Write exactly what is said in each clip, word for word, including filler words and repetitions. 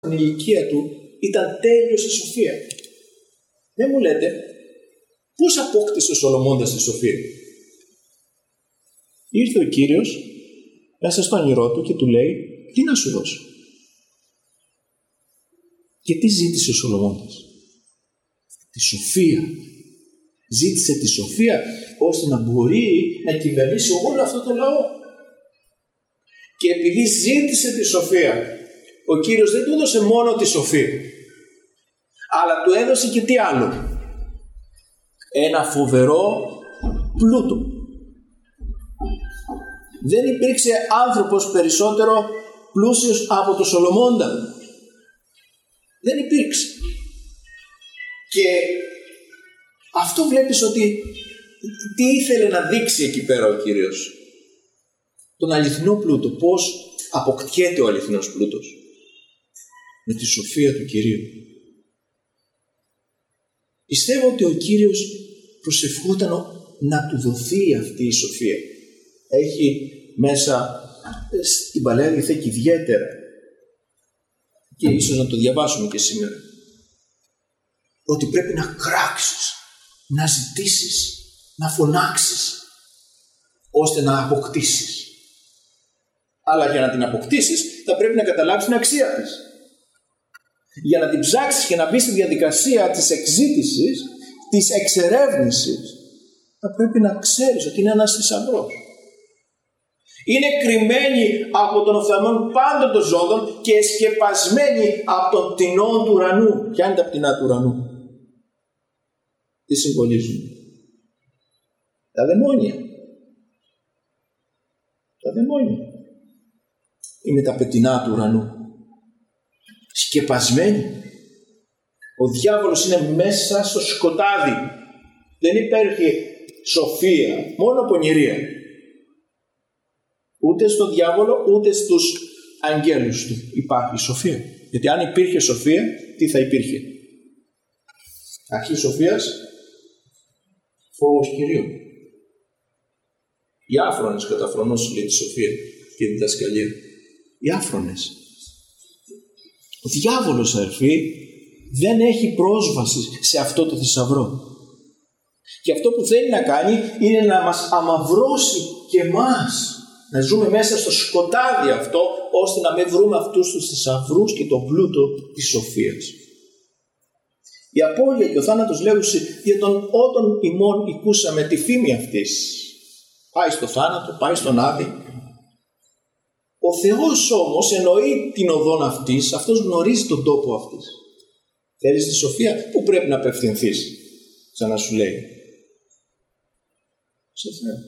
στην ηλικία του ήταν τέλειος στη σοφία. Δεν μου λέτε, πώς απόκτησε ο Σολομώντας τη σοφία? Ήρθε ο Κύριος μέσα στο όνειρό του και του λέει, τι να σου δώσω? Και τι ζήτησε ο Σολομώντας? Τη σοφία. Ζήτησε τη σοφία ώστε να μπορεί να κυβερνήσει όλο αυτό το λαό. Και επειδή ζήτησε τη σοφία, ο Κύριος δεν του έδωσε μόνο τη σοφία, αλλά του έδωσε και τι άλλο? Ένα φοβερό πλούτο. Δεν υπήρξε άνθρωπος περισσότερο πλούσιος από τον Σολομώντα. Δεν υπήρξε. Και αυτό βλέπεις ότι τι ήθελε να δείξει εκεί πέρα ο Κύριος? Τον αληθινό πλούτο. Πώς αποκτιέται ο αληθινός πλούτος? Με τη σοφία του Κυρίου. Πιστεύω ότι ο Κύριος προσευχόταν να του δοθεί αυτή η σοφία. Έχει μέσα στην Παλαιά Διαθήκη ιδιαίτερα, και ίσως να το διαβάσουμε και σήμερα, ότι πρέπει να κράξεις, να ζητήσεις, να φωνάξεις, ώστε να αποκτήσεις. Αλλά για να την αποκτήσεις θα πρέπει να καταλάβεις την αξία της. Για να την ψάξεις και να μπεις στη διαδικασία της εξζήτησης, της εξερεύνησης, θα πρέπει να ξέρεις ότι είναι ένας θησαυρός. Είναι κρυμμένη από τον οφθαλμόν πάντων των ζώδων και σκεπασμένη από τον πτηνών του ουρανού. Ποια είναι τα πτηνά του ουρανού? Τι συμβολίζουν? Τα δαιμόνια. Τα δαιμόνια είναι τα πετεινά του ουρανού. Σκεπασμένοι. Ο διάβολος είναι μέσα στο σκοτάδι. Δεν υπάρχει σοφία, μόνο πονηρία. Ούτε στον διάβολο, ούτε στους αγγέλους του υπάρχει σοφία. Γιατί αν υπήρχε σοφία, τι θα υπήρχε? Αρχή σοφίας, φόβος Κυρίου. Οι άφρονες καταφρονώς λέει τη σοφία και τη διδασκαλία. Οι άφρονες. Ο διάβολος, αδερφοί, δεν έχει πρόσβαση σε αυτό το θησαυρό. Και αυτό που θέλει να κάνει είναι να μας αμαυρώσει και εμάς. Να ζούμε μέσα στο σκοτάδι αυτό, ώστε να μην βρούμε αυτούς τους θησαυρούς και τον πλούτο της σοφίας. Η απώλεια και ο θάνατος λέγουσε για τον ότον ημών οικούσαμε τη φήμη αυτής. Πάει στο θάνατο, πάει στον Άδη. Ο Θεός όμως εννοεί την οδόν αυτής, αυτός γνωρίζει τον τόπο αυτής. Θέλεις τη σοφία? Πού πρέπει να απευθυνθείς? Σαν να σου λέει. Στο Θεό.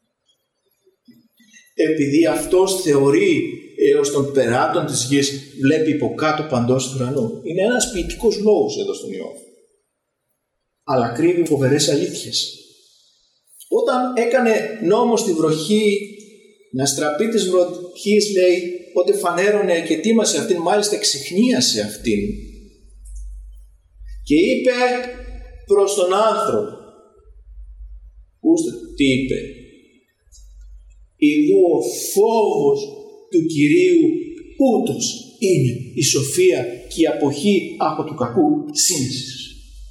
Επειδή αυτός θεωρεί έως των περάτων της γης, βλέπει υποκάτω παντός του ουρανού. Είναι ένας ποιητικός λόγος εδώ στον Ιώβ. Αλλά κρύβει φοβερές αλήθειες. Όταν έκανε νόμο στη βροχή να στραπεί της βροχής, λέει, ότι φανέρωνε και τίμασε αυτήν, μάλιστα ξεχνίασε αυτήν. Και είπε προς τον άνθρωπο, ακούστε τι είπε, «Ιδού ο φόβος του Κυρίου, ούτως είναι η σοφία και η αποχή από του κακού σύνεσης».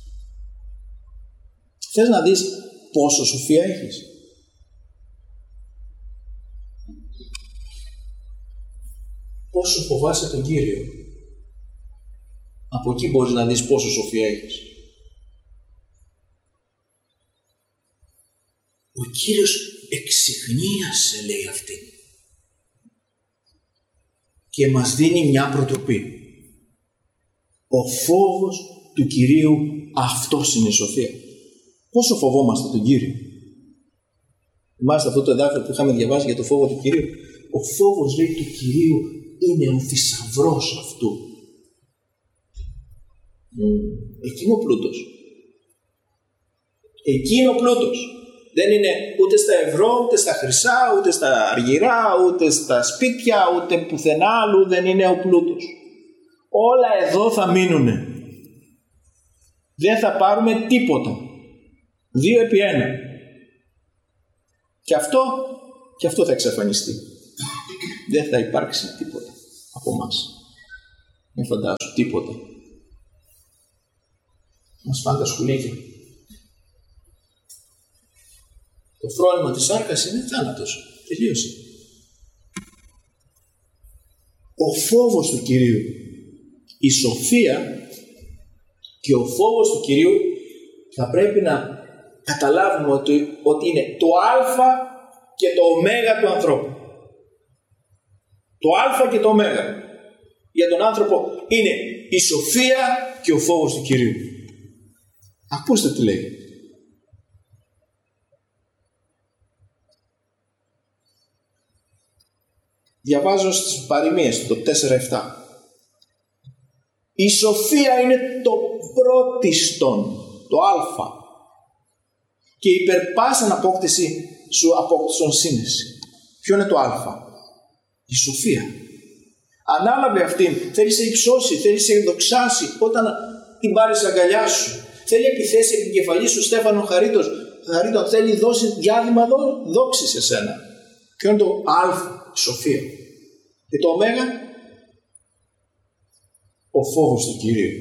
Θες να δεις πόσο σοφία έχεις? Πόσο φοβάσαι τον Κύριο? Από εκεί μπορείς να δεις πόσο σοφία έχεις. Ο Κύριος εξιχνίασε, λέει αυτή, και μας δίνει μια προτροπή. Ο φόβος του Κυρίου, αυτός είναι η σοφία. Πόσο φοβόμαστε τον Κύριο? Θυμάστε αυτό το εδάφιο που είχαμε διαβάσει για το φόβο του Κυρίου? Ο φόβος, λέει, του Κυρίου είναι ο θησαυρός αυτού. Εκείνο ο πλούτος. Εκείνο ο πλούτος. Δεν είναι ούτε στα ευρώ, ούτε στα χρυσά, ούτε στα αργυρά, ούτε στα σπίτια, ούτε πουθενά άλλου δεν είναι ο πλούτος. Όλα εδώ θα μείνουνε. Δεν θα πάρουμε τίποτα. Δύο επί ένα. Και αυτό, και αυτό θα εξαφανιστεί. Δεν θα υπάρξει τίποτα από εμάς. μην φαντάσου τίποτα. Μας πάνε τα σκουλίκια. Το φρόνημα της σάρκας είναι θάνατος. Τελείωσε. Ο φόβος του Κυρίου, η σοφία και ο φόβος του Κυρίου θα πρέπει να καταλάβουμε ότι, ότι είναι το α και το ω του ανθρώπου. Το α και το ω. Για τον άνθρωπο είναι η σοφία και ο φόβος του Κυρίου. Ακούστε τι λέει. Διαβάζω στις παροιμίες το τέσσερα επτά. Η σοφία είναι το πρώτιστον, το α, και υπερπάσαν απόκτηση σου απόκτησον σύνεση. Ποιο είναι το α? Η σοφία. Ανάλαβε αυτήν, θέλει σε υψώσει, θέλει σε δοξάσει όταν την πάρεις αγκαλιά σου. Θέλει επιθέσει επί την κεφαλή σου Στέφανο Χαρίτος, Χαρίτων, θέλει δώσει διάδημα δό, δόξη σε σένα. Ποιο είναι το α? Η σοφία. Και το ω? Ο φόβος του Κυρίου.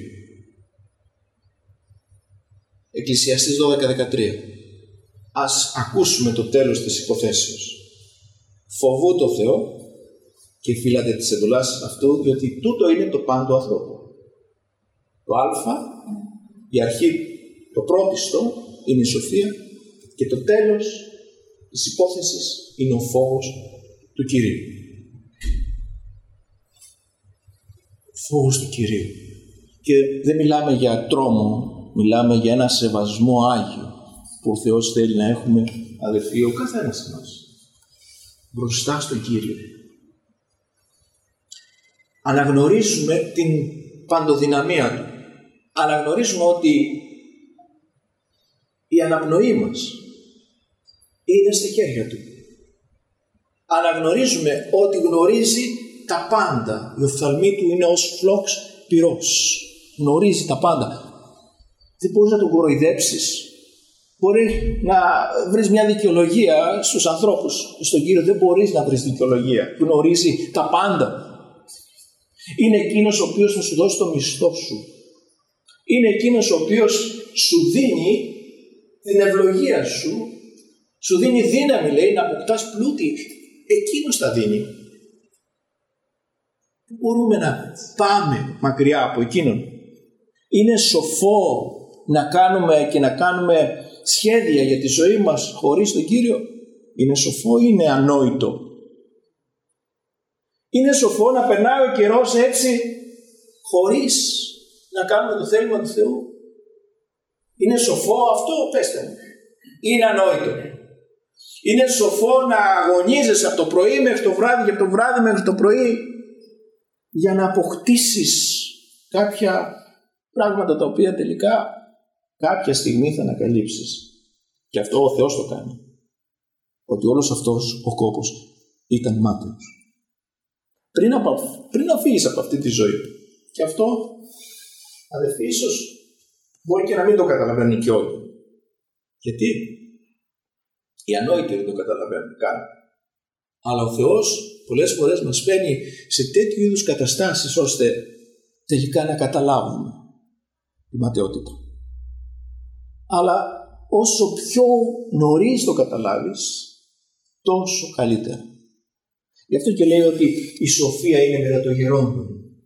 Εκκλησιαστής δώδεκα δεκατρία. Ας ακούσουμε το τέλος της υποθέσεως. Φοβού το Θεό και φύλατε της εντολάς αυτού, διότι τούτο είναι το πάντο ανθρώπου. Το α, η αρχή, το πρώτιστο είναι η σοφία και το τέλος της υπόθεσης είναι ο φόβος του Κυρίου. Φόβος του Κυρίου. Και δεν μιλάμε για τρόμο, μιλάμε για ένα σεβασμό Άγιο που ο Θεός θέλει να έχουμε, αδελφοί, ο καθένας μας μπροστά στον Κύριο. Αναγνωρίζουμε την παντοδυναμία Του. Αναγνωρίζουμε ότι η αναπνοή μας είναι στα χέρια Του. Αναγνωρίζουμε ότι γνωρίζει τα πάντα. Η οφθαλμή Του είναι ως φλόξ πυρός. Γνωρίζει τα πάντα. Δεν μπορείς να τον κοροϊδέψεις. Μπορεί να βρεις μια δικαιολογία στους ανθρώπους. Στον Κύριο δεν μπορείς να βρεις δικαιολογία. Γνωρίζει τα πάντα. Είναι εκείνος ο οποίος θα σου δώσει το μισθό σου. Είναι εκείνος ο οποίος σου δίνει την ευλογία σου. Σου δίνει δύναμη, λέει, να αποκτάς πλούτη. Εκείνος τα δίνει. Μπορούμε να πάμε μακριά από εκείνον. Είναι σοφό να κάνουμε και να κάνουμε σχέδια για τη ζωή μας χωρίς τον Κύριο. Είναι σοφό ή είναι ανόητο? Είναι σοφό να περνάει ο καιρός έτσι χωρίς να κάνουμε το θέλημα του Θεού? Είναι σοφό αυτό? Πέστε μου. Είναι ανόητο? Είναι σοφό να αγωνίζεσαι από το πρωί μέχρι το βράδυ και από το βράδυ μέχρι το πρωί για να αποκτήσεις κάποια πράγματα τα οποία τελικά κάποια στιγμή θα ανακαλύψεις? Και αυτό ο Θεός το κάνει. Ότι όλος αυτός ο κόπος ήταν μάταιος. Πριν, από, πριν να φύγεις από αυτή τη ζωή. Και αυτό, αδελφοί, ίσως μπορεί και να μην το καταλαβαίνουν και όλοι. Γιατί? Οι ανόητοι δεν το καταλαβαίνουν καν. Αλλά ο Θεός πολλές φορές μας φέρνει σε τέτοιου είδους καταστάσεις ώστε τελικά να καταλάβουμε τη ματαιότητα. Αλλά όσο πιο νωρίς το καταλάβεις, τόσο καλύτερα. Γι' αυτό και λέει ότι η σοφία είναι μετά το γερόντων.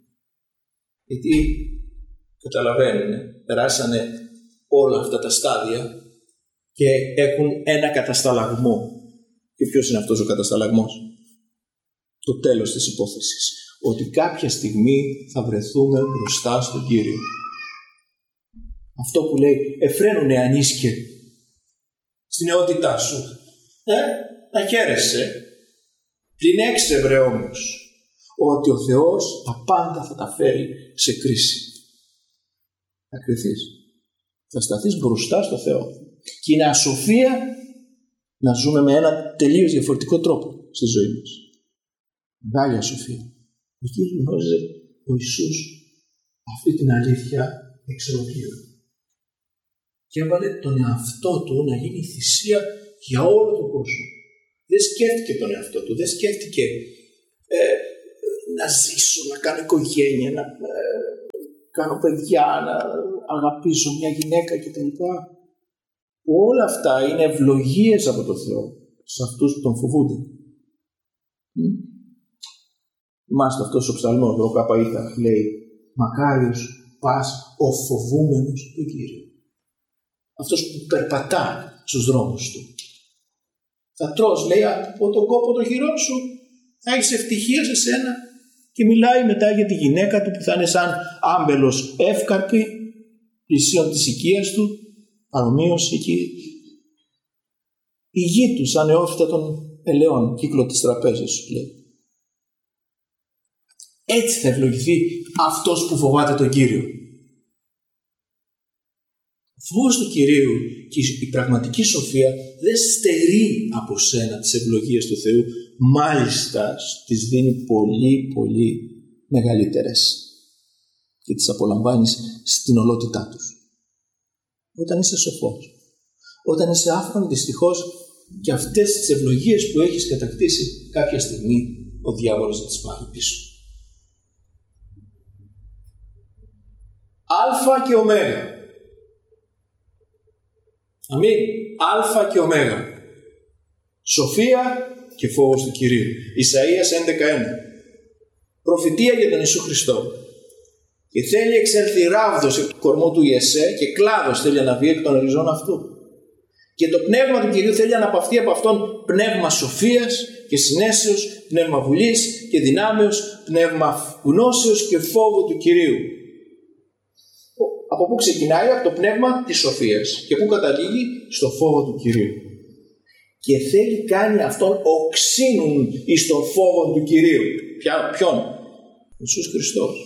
Γιατί καταλαβαίνουν, περάσανε όλα αυτά τα στάδια και έχουν ένα κατασταλαγμό. Και ποιος είναι αυτός ο κατασταλαγμός? Το τέλος της υπόθεσης. Ότι κάποια στιγμή θα βρεθούμε μπροστά στον Κύριο. Αυτό που λέει, εφραίνουνε ανίσκε στην νεότητά σου. Ε, να χαίρεσαι. Πλην έξευρε όμως ότι ο Θεός τα πάντα θα τα φέρει σε κρίση. Θα κριθείς. Θα σταθείς μπροστά στο Θεό. Και είναι ασοφία να ζούμε με ένα τελείως διαφορετικό τρόπο στη ζωή μας. Μεγάλη ασοφία. Ο Κύριος γνώριζε ο Ιησούς αυτή την αλήθεια εξ ολοκλήρου. Και έβαλε τον εαυτό του να γίνει θυσία για όλο τον κόσμο. Δεν σκέφτηκε τον εαυτό του, δεν σκέφτηκε ε, να ζήσω, να κάνω οικογένεια, να ε, κάνω παιδιά, να αγαπήσω μια γυναίκα κτλ. Όλα αυτά είναι ευλογίες από τον Θεό σε αυτούς που τον φοβούνται. Θυμάστε αυτός ο ψαλμός, ο Καπαΐτα, λέει «Μακάριος πας ο φοβούμενος του Κύριου». Αυτός που περπατά στους δρόμους του. Θα τρως, λέει, από τον κόπο των χειρών σου, θα έχεις ευτυχία σε σένα. Και μιλάει μετά για τη γυναίκα του που θα είναι σαν άμπελος εύκαρπη, πλησίον της οικίας του, παρομοίως εκεί. Η γη του σαν νεόφυτα των ελαιών, κύκλο της τραπέζας, λέει. Έτσι θα ευλογηθεί αυτός που φοβάται τον Κύριο. Ο φόβος του Κυρίου και η πραγματική σοφία δεν στερεί από σένα τις ευλογίες του Θεού, μάλιστα τις δίνει πολύ πολύ μεγαλύτερες και τις απολαμβάνεις στην ολότητά τους. Όταν είσαι σοφός, όταν είσαι άφθον, δυστυχώς και αυτές τις ευλογίες που έχεις κατακτήσει κάποια στιγμή ο διάβολος θα τις πάρει πίσω. Αλφα και Ωμέγα. Αμήν. Αλφα και Ωμέγα. Σοφία και φόβος του Κυρίου. Ισαΐας έντεκα ένα. Προφητεία για τον Ιησού Χριστό. Και θέλει εξέλθει ράβδος εκ του κορμού του Ιεσέ και κλάδος θέλει να βγει εκ των οριζών αυτού. Και το πνεύμα του Κυρίου θέλει να αναπαυθεί από αυτόν πνεύμα σοφίας και συνέσεως, πνεύμα βουλής και δυνάμεως, πνεύμα γνώσεως και φόβου του Κυρίου. Από πού ξεκινάει? Από το πνεύμα της σοφίας. Και πού καταλήγει? Στο φόβο του Κυρίου. Και θέλει κάνει αυτόν οξύνουν εις τον φόβο του Κυρίου. Ποια, ποιον? Ιησούς Χριστός.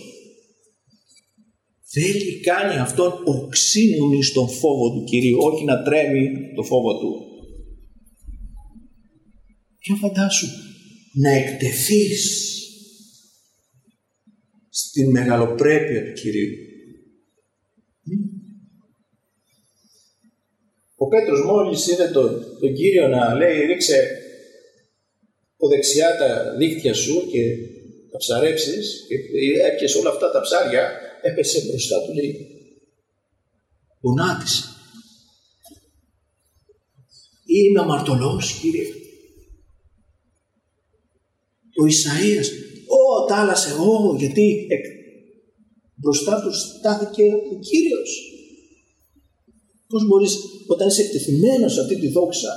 Θέλει κάνει αυτόν οξύνουν εις τον φόβο του Κυρίου, όχι να τρέμει το φόβο του. Ποιο φαντάσου? Να εκτεθείς στην μεγαλοπρέπεια του Κυρίου. Ο Πέτρος μόλις είδε τον, τον Κύριο να λέει ρίξε από δεξιά τα δίχτυα σου και τα ψαρέψεις, και έπιασε όλα αυτά τα ψάρια, έπεσε μπροστά του, λέει, γονάτισε. Είμαι αμαρτωλός, Κύριε. Ο Ισαΐας, ω, τάλασε, ω, γιατί εκ, μπροστά του στάθηκε ο Κύριος. Πώς μπορείς, όταν είσαι εκτεθειμένος σε αυτή τη δόξα,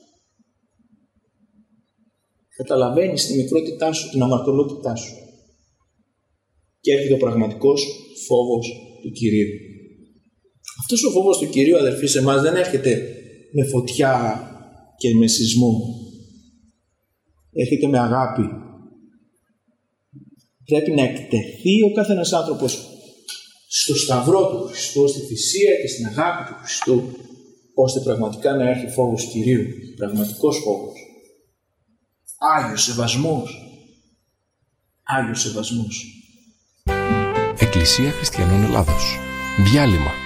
καταλαβαίνεις τη μικρότητά σου, την αμαρτωλότητά σου. Και έρχεται ο πραγματικός φόβος του Κυρίου. Αυτός ο φόβος του Κυρίου, αδερφοί, σε εμάς δεν έρχεται με φωτιά και με σεισμό. Έρχεται με αγάπη. Πρέπει να εκτεθεί ο καθένας άνθρωπος στο σταυρό του Χριστού, στη θυσία και στην αγάπη του Χριστού, ώστε πραγματικά να έρθει φόβος Κυρίου, πραγματικός φόβος. Άγιος σεβασμός. Άγιος σεβασμός. Εκκλησία Χριστιανών Ελλάδος. Διάλειμμα.